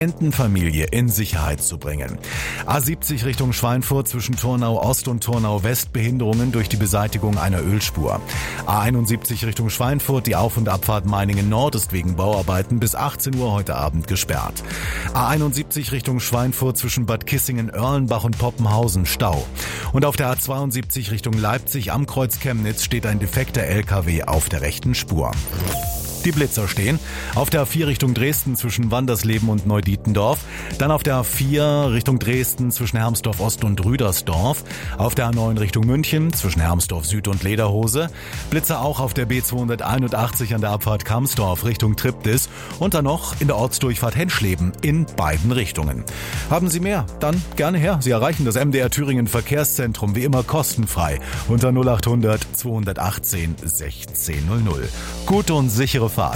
Entenfamilie in Sicherheit zu bringen. A70 Richtung Schweinfurt zwischen Turnau Ost und Turnau West Behinderungen durch die Beseitigung einer Ölspur. A71 Richtung Schweinfurt, die Auf- und Abfahrt Meiningen Nord ist wegen Bauarbeiten bis 18 Uhr heute Abend gesperrt. A71 Richtung Schweinfurt zwischen Bad Kissingen, Erlenbach und Poppenhausen Stau. Und auf der A72 Richtung Leipzig am Kreuz Chemnitz steht ein defekter LKW auf der rechten Spur. Die Blitzer stehen auf der A4 Richtung Dresden zwischen Wandersleben und Neudietendorf, dann auf der A4 Richtung Dresden zwischen Hermsdorf Ost und Rüdersdorf, auf der A9 Richtung München zwischen Hermsdorf Süd und Lederhose, Blitzer auch auf der B281 an der Abfahrt Kamsdorf Richtung Triptis und dann noch in der Ortsdurchfahrt Henschleben in beiden Richtungen. Haben Sie mehr? Dann gerne her. Sie erreichen das MDR Thüringen Verkehrszentrum wie immer kostenfrei unter 0800 218 1600. Gute und sichere Fahrt.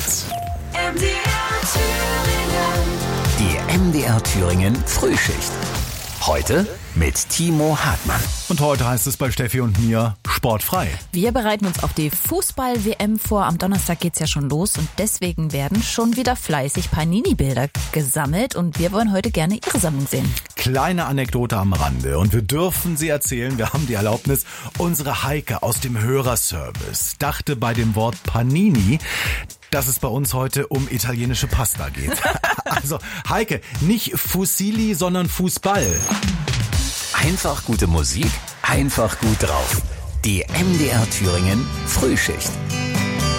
Die MDR Thüringen Frühschicht. Heute mit Timo Hartmann. Und heute heißt es bei Steffi und mir sportfrei. Wir bereiten uns auf die Fußball-WM vor. Am Donnerstag geht's ja schon los und deswegen werden schon wieder fleißig Panini-Bilder gesammelt und wir wollen heute gerne Ihre Sammlung sehen. Kleine Anekdote am Rande und wir dürfen sie erzählen. Wir haben die Erlaubnis. Unsere Heike aus dem Hörerservice dachte bei dem Wort Panini, dass es bei uns heute um italienische Pasta geht. Also Heike, nicht Fusilli, sondern Fußball. Einfach gute Musik, einfach gut drauf. Die MDR Thüringen Frühschicht.